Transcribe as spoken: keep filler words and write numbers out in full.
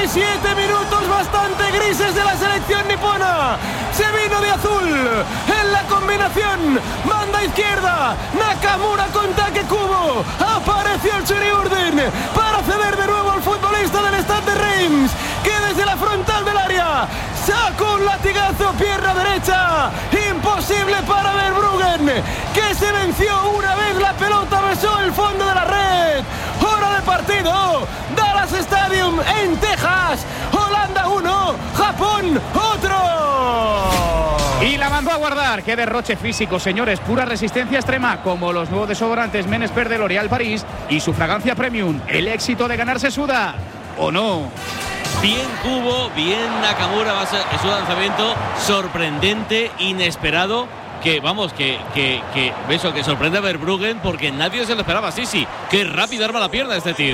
Siete minutos bastante grises de la selección nipona. Se vino de azul en la combinación banda izquierda. Nakamura con Takekubo. Apareció el Churiurden para ceder de nuevo al futbolista del Stade de Reims, que desde la frontal del área sacó un latigazo, pierna derecha. Imposible para Verbruggen, que se venció una vez la pelota besó el fondo de la red. Hora de partido. Dallas Stadium en Texas. Holanda uno, Japón otro. Y la mandó a guardar. Qué derroche físico, señores. Pura resistencia extrema, como los nuevos desodorantes Menespert de L'Oréal París y su fragancia premium. El éxito de ganar se suda, ¿o no? Bien Kubo, bien Nakamura. Es un lanzamiento sorprendente, inesperado. Que vamos, que, que, que, eso, que sorprende a Verbruggen porque nadie se lo esperaba. Sí, sí, qué rápido arma la pierna este tío.